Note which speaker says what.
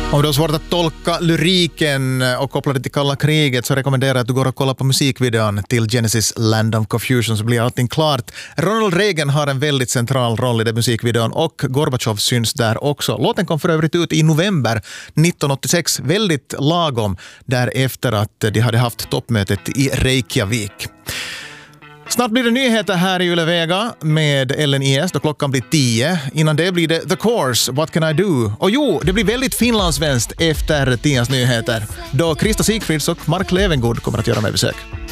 Speaker 1: Om du har svårt att tolka lyriken och koppla det till kalla kriget så rekommenderar jag att du går och kollar på musikvideon till Genesis Land of Confusion så blir allting klart. Ronald Reagan har en väldigt central roll i den musikvideon och Gorbachev syns där också. Låten kom för övrigt ut i november 1986, väldigt lagom därefter att de hade haft toppmötet i Reykjavik. Snart blir det nyheter här i Yle Vega med Ellen IS då klockan blir 10. Innan det blir det The Course, What Can I Do? Och jo, det blir väldigt finlandssvenskt efter 10:s nyheter då Krista Sigfrids och Mark Levengood kommer att göra med besök.